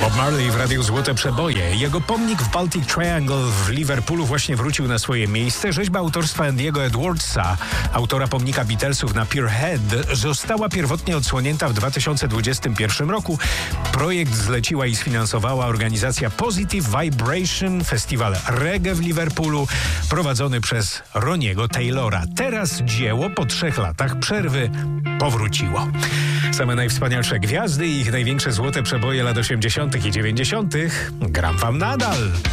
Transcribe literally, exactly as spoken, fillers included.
Bob Marley w Radiu Złote Przeboje. Jego pomnik w Baltic Triangle w Liverpoolu właśnie wrócił na swoje miejsce. Rzeźba autorstwa Andy'ego Edwardsa, autora pomnika Beatlesów na Pier Head, została pierwotnie odsłonięta w dwa tysiące dwudziestym pierwszym roku. Projekt zleciła i sfinansowała organizacja Positive Vibration, festiwal reggae w Liverpoolu, prowadzony przez Roniego Taylora. Teraz dzieło po trzech latach przerwy powróciło. Same najwspanialsze gwiazdy i ich największe złote przeboje lat osiemdziesiątych i dziewięćdziesiątych gram wam nadal.